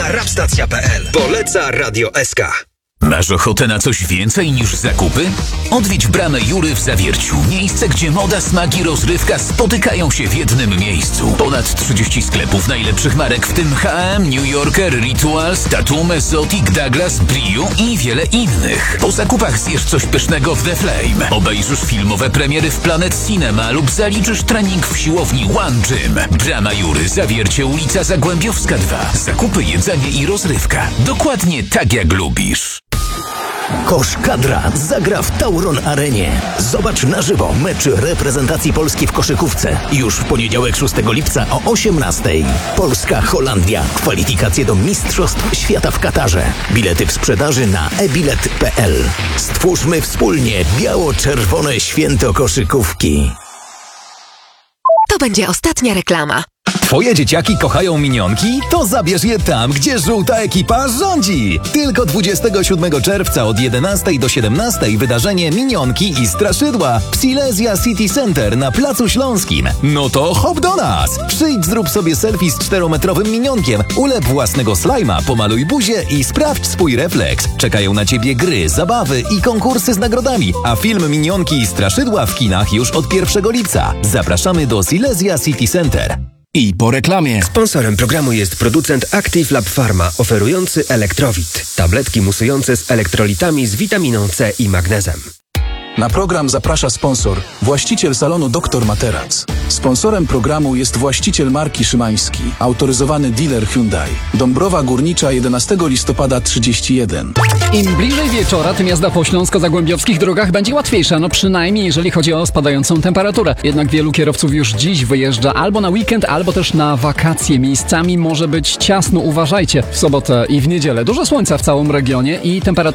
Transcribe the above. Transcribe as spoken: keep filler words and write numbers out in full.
rapstacja kropka p l. Poleca Radio S K. Masz ochotę na coś więcej niż zakupy? Odwiedź Bramę Jury w Zawierciu. Miejsce, gdzie moda, smak i rozrywka spotykają się w jednym miejscu. Ponad trzydzieści sklepów najlepszych marek, w tym H and M, New Yorker, Rituals, Tatum, Exotic, Douglas, Briu i wiele innych. Po zakupach zjesz coś pysznego w The Flame. Obejrzysz filmowe premiery w Planet Cinema lub zaliczysz trening w siłowni One Gym. Brama Jury, Zawiercie, ulica Zagłębiowska dwa. Zakupy, jedzenie i rozrywka. Dokładnie tak jak lubisz. Kosz Kadra zagra w Tauron Arenie. Zobacz na żywo mecz reprezentacji Polski w koszykówce. Już w poniedziałek szóstego lipca o osiemnastej. Polska-Holandia. Kwalifikacje do Mistrzostw Świata w Katarze. Bilety w sprzedaży na e bilet kropka p l. Stwórzmy wspólnie biało-czerwone święto koszykówki. To będzie ostatnia reklama. Twoje dzieciaki kochają minionki? To zabierz je tam, gdzie żółta ekipa rządzi! Tylko dwudziestego siódmego czerwca od jedenastej do siedemnastej wydarzenie Minionki i Straszydła w Silesia City Center na Placu Śląskim. No to hop do nas! Przyjdź, zrób sobie selfie z czterometrowym minionkiem, ulep własnego slajma, pomaluj buzię i sprawdź swój refleks. Czekają na ciebie gry, zabawy i konkursy z nagrodami, a film Minionki i Straszydła w kinach już od pierwszego lipca. Zapraszamy do Silesia City Center. I po reklamie. Sponsorem programu jest producent Active Lab Pharma, oferujący Elektrowit. Tabletki musujące z elektrolitami z witaminą C i magnezem. Na program zaprasza sponsor, właściciel salonu doktor Materac. Sponsorem programu jest właściciel marki Szymański, autoryzowany dealer Hyundai. Dąbrowa Górnicza, jedenastego listopada trzydzieści jeden. Im bliżej wieczora, tym jazda po śląsko-zagłębiowskich drogach będzie łatwiejsza, no przynajmniej jeżeli chodzi o spadającą temperaturę. Jednak wielu kierowców już dziś wyjeżdża albo na weekend, albo też na wakacje. Miejscami może być ciasno, uważajcie. W sobotę i w niedzielę dużo słońca w całym regionie i temperatura